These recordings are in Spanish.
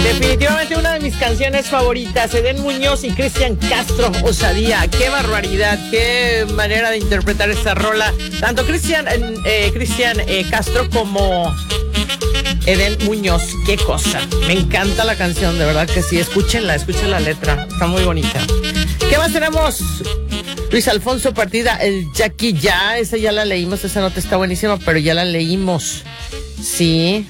Definitivamente una de mis canciones favoritas, Edén Muñoz y Cristian Castro, Osadía. Qué barbaridad, qué manera de interpretar esta rola. Tanto Cristian Castro como Edén Muñoz, qué cosa. Me encanta la canción, de verdad que sí. Escuchen la letra, está muy bonita. ¿Qué más tenemos? Luis Alfonso Partida, el Jackie Ya, esa ya la leímos, esa nota está buenísima, pero ya la leímos. Sí.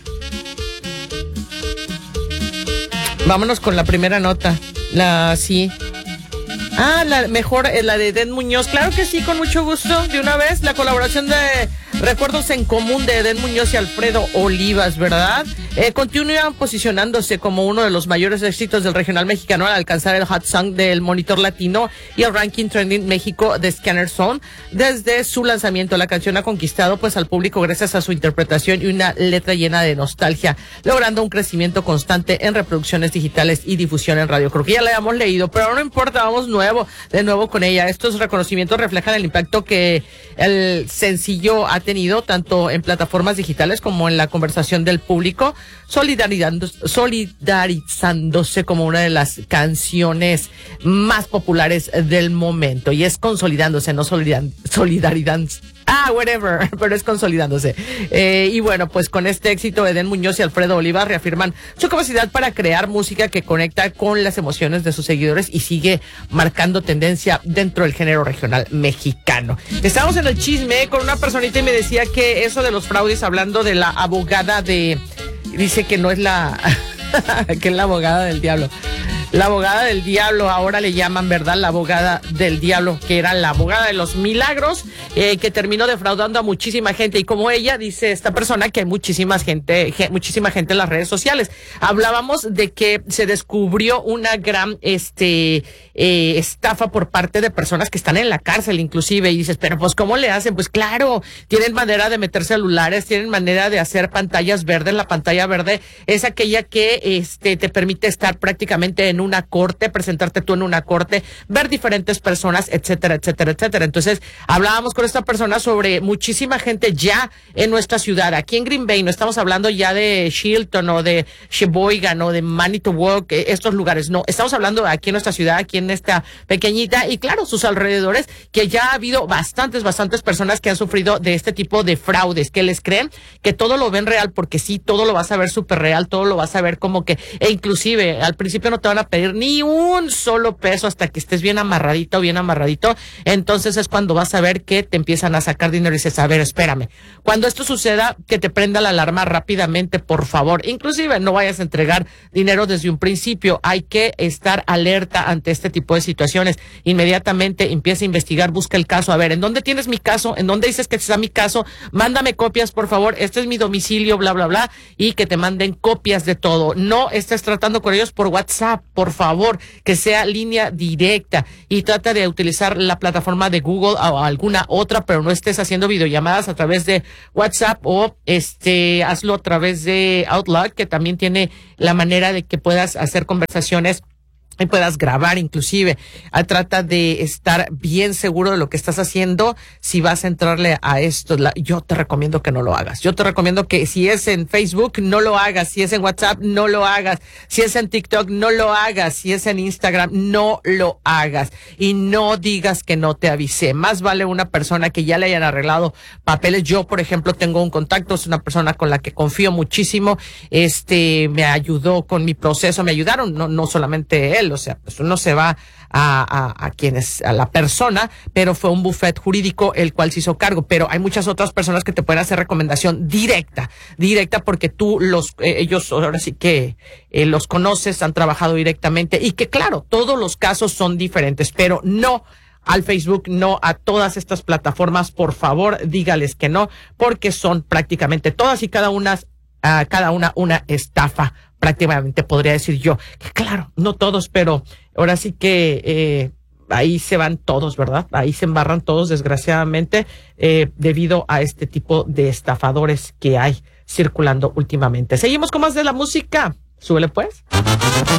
Vámonos con la primera nota. Sí. La mejor, la de Edén Muñoz. Claro que sí, con mucho gusto. De una vez, la colaboración de Recuerdos en Común de Edén Muñoz y Alfredo Olivas, ¿verdad? Continúan posicionándose como uno de los mayores éxitos del regional mexicano al alcanzar el Hot Song del Monitor Latino y el Ranking Trending México de Scanner Zone. Desde su lanzamiento, la canción ha conquistado pues al público gracias a su interpretación y una letra llena de nostalgia, logrando un crecimiento constante en reproducciones digitales y difusión en radio. Creo que ya la habíamos leído, pero no importa, vamos de nuevo con ella. Estos reconocimientos reflejan el impacto que el sencillo ha tenido tanto en plataformas digitales como en la conversación del público, solidarizándose como una de las canciones más populares del momento. Y es consolidándose, no solidaridad. Whatever, pero es consolidándose. Y bueno, pues con este éxito, Edén Muñoz y Alfredo Olivas reafirman su capacidad para crear música que conecta con las emociones de sus seguidores y sigue marcando tendencia dentro del género regional mexicano. Estábamos en el chisme con una personita y me decía que eso de los fraudes, hablando de la abogada dice que no es que es la abogada del diablo. La abogada del diablo, ahora le llaman, ¿verdad? La abogada del diablo, que era la abogada de los milagros, que terminó defraudando a muchísima gente. Y como ella, dice esta persona, que hay muchísima gente en las redes sociales. Hablábamos de que se descubrió una gran estafa por parte de personas que están en la cárcel, inclusive. Y dices, pero pues, ¿cómo le hacen? Pues claro, tienen manera de meter celulares, tienen manera de hacer pantallas verdes. La pantalla verde es aquella que te permite estar prácticamente en una corte, presentarte tú en una corte, ver diferentes personas, etcétera, etcétera, etcétera. Entonces, hablábamos con esta persona sobre muchísima gente ya en nuestra ciudad, aquí en Green Bay. No estamos hablando ya de Chilton o de Sheboygan o de Manitowoc, estos lugares, no, estamos hablando aquí en nuestra ciudad, aquí en esta pequeñita, y claro, sus alrededores, que ya ha habido bastantes personas que han sufrido de este tipo de fraudes, que les creen que todo lo ven real, porque sí, todo lo vas a ver súper real, todo lo vas a ver como que, inclusive al principio no te van a pedir ni un solo peso hasta que estés bien amarradito, entonces es cuando vas a ver que te empiezan a sacar dinero y dices, a ver, espérame, cuando esto suceda, que te prenda la alarma rápidamente, por favor. Inclusive no vayas a entregar dinero desde un principio, hay que estar alerta ante este tipo de situaciones. Inmediatamente empieza a investigar, busca el caso, a ver, ¿en dónde tienes mi caso? ¿En dónde dices que está mi caso? Mándame copias, por favor, este es mi domicilio, bla, bla, bla, y que te manden copias de todo. No estés tratando con ellos por WhatsApp, por favor, que sea línea directa, y trata de utilizar la plataforma de Google o alguna otra, pero no estés haciendo videollamadas a través de WhatsApp, o hazlo a través de Outlook, que también tiene la manera de que puedas hacer conversaciones y puedas grabar. Inclusive trata de estar bien seguro de lo que estás haciendo. Si vas a entrarle a esto, yo te recomiendo que no lo hagas. Yo te recomiendo que si es en Facebook, no lo hagas. Si es en WhatsApp, no lo hagas. Si es en TikTok, no lo hagas. Si es en Instagram, no lo hagas. Y no digas que no te avisé. Más vale una persona que ya le hayan arreglado papeles. Yo, por ejemplo, tengo un contacto, es una persona con la que confío muchísimo. Me ayudó con mi proceso, me ayudaron, no solamente él. O sea, pues uno se va a la persona, pero fue un bufete jurídico el cual se hizo cargo. Pero hay muchas otras personas que te pueden hacer recomendación directa, porque tú ellos ahora sí que los conoces, han trabajado directamente, y que claro, todos los casos son diferentes, pero no al Facebook, no a todas estas plataformas. Por favor, dígales que no, porque son prácticamente todas y cada una una estafa, prácticamente podría decir yo. Que claro, no todos, pero ahora sí que ahí se van todos, ¿verdad? Ahí se embarran todos, desgraciadamente, debido a este tipo de estafadores que hay circulando últimamente. Seguimos con más de la música. Súbele pues.